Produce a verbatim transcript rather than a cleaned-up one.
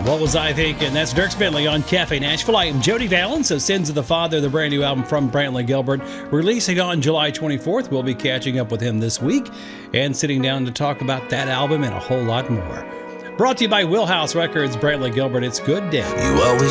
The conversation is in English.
What was I thinking? That's Dierks Bentley on Cafe Nashville. I am Jody Valens. So Sins of the Father, the brand new album from Brantley Gilbert, releasing on July twenty-fourth. We'll be catching up with him this week and sitting down to talk about that album and a whole lot more. Brought to you by Wheelhouse Records, Brantley Gilbert. It's Good Day. You always